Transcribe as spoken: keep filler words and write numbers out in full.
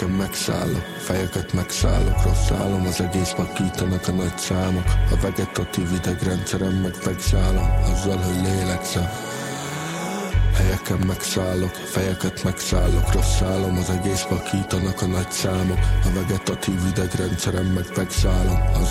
helyeken megszállok, fejeket megszállok, rossz álom, az egész vakítanak a nagy számok. A vegetatív idegrendszerem meg megszállom, azzal, hogy lélegzem. Helyeken megszállok, fejeket megszállok, rossz álom, az egész vakítanak a nagy számok. A vegetatív idegrendszerem meg megszállom, azzal,